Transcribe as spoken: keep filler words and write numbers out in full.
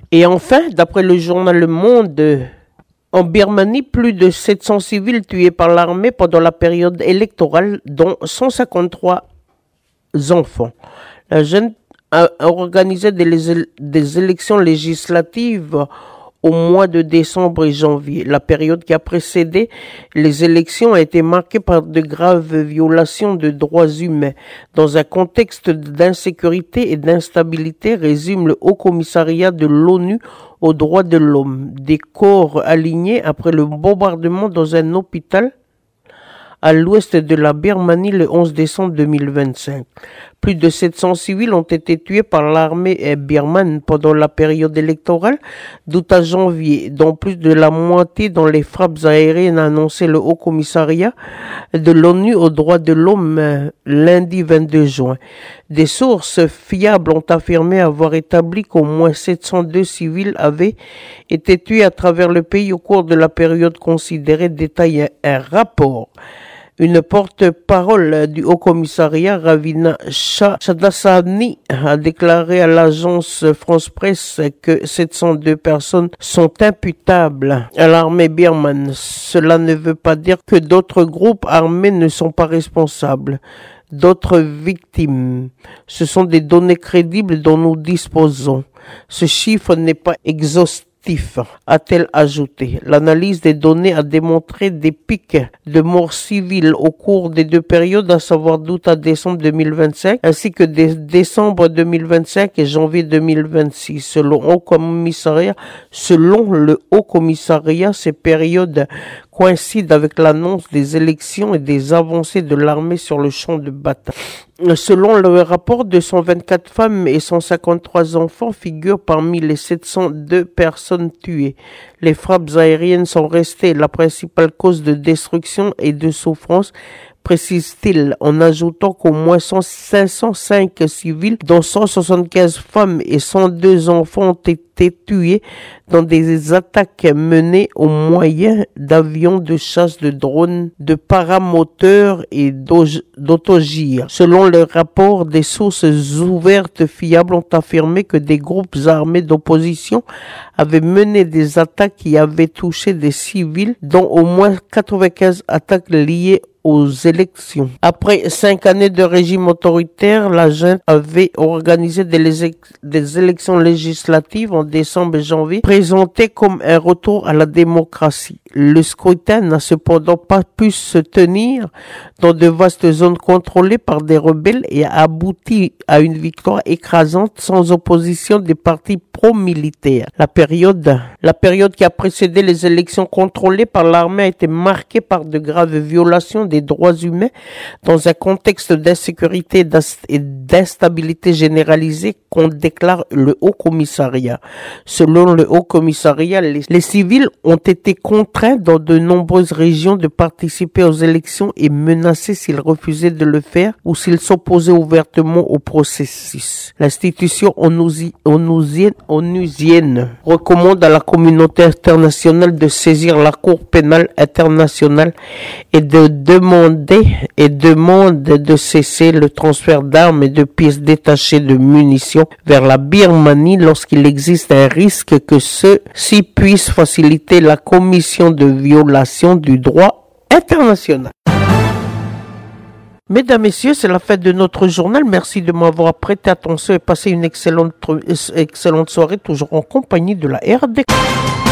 Et enfin, d'après le journal Le Monde, en Birmanie, plus de sept cents civils tués par l'armée pendant la période électorale, dont cent cinquante-trois enfants. La junte a organisé des, des élections législatives au mois de décembre et janvier. La période qui a précédé les élections a été marquée par de graves violations de droits humains. Dans un contexte d'insécurité et d'instabilité, résume le Haut Commissariat de l'ONU aux droits de l'homme. Des corps alignés après le bombardement dans un hôpital à l'ouest de la Birmanie le onze décembre deux mille vingt-cinq. Plus de sept cents civils ont été tués par l'armée birmane pendant la période électorale d'août à janvier, dont plus de la moitié dans les frappes aériennes, a annoncé le Haut Commissariat de l'ONU aux droits de l'homme lundi vingt-deux juin. Des sources fiables ont affirmé avoir établi qu'au moins sept cent deux civils avaient été tués à travers le pays au cours de la période considérée, détaille un rapport. Une porte-parole du Haut-Commissariat, Ravina Shamdasani, a déclaré à l'agence France Presse que sept cent deux personnes sont imputables à l'armée birmane. Cela ne veut pas dire que d'autres groupes armés ne sont pas responsables. D'autres victimes. Ce sont des données crédibles dont nous disposons. Ce chiffre n'est pas exhaustif, a-t-elle ajouté. L'analyse des données a démontré des pics de morts civiles au cours des deux périodes, à savoir d'août à décembre deux mille vingt-cinq, ainsi que de décembre deux mille vingt-cinq et janvier deux mille vingt-six. Selon, Haut Commissariat, selon le Haut Commissariat, ces périodes coïncident avec l'annonce des élections et des avancées de l'armée sur le champ de bataille. Selon le rapport, deux cent vingt-quatre femmes et cent cinquante-trois enfants figurent parmi les sept cent deux personnes tuées. Les frappes aériennes sont restées la principale cause de destruction et de souffrance, précise-t-il, en ajoutant qu'au moins cinq cent cinq civils, dont cent soixante-quinze femmes et cent deux enfants, ont été tués dans des attaques menées au moyen d'avions de chasse, de drones, de paramoteurs et d'autogires. Selon le rapport, des sources ouvertes fiables ont affirmé que des groupes armés d'opposition avaient mené des attaques qui avaient touché des civils, dont au moins quatre-vingt-quinze attaques liées aux élections. Après cinq années de régime autoritaire, la junte avait organisé des, des élections législatives en décembre et janvier, présentées comme un retour à la démocratie. Le scrutin n'a cependant pas pu se tenir dans de vastes zones contrôlées par des rebelles et a abouti à une victoire écrasante sans opposition des partis pro-militaires. La période, la période qui a précédé les élections contrôlées par l'armée a été marquée par de graves violations des droits humains dans un contexte d'insécurité et d'instabilité généralisée, qu'on déclare le Haut Commissariat. Selon le Haut Commissariat, les, les civils ont été contraints dans de nombreuses régions de participer aux élections et menacés s'ils refusaient de le faire ou s'ils s'opposaient ouvertement au processus. L'institution onusienne, onusienne recommande à la communauté internationale de saisir la Cour pénale internationale et de demander et demande de cesser le transfert d'armes et de pièces détachées de munitions vers la Birmanie lorsqu'il existe un risque que ceux-ci puissent faciliter la commission de violation du droit international. Mesdames, Messieurs, c'est la fin de notre journal. Merci de m'avoir prêté attention et passé une excellente, excellente soirée, toujours en compagnie de la R D.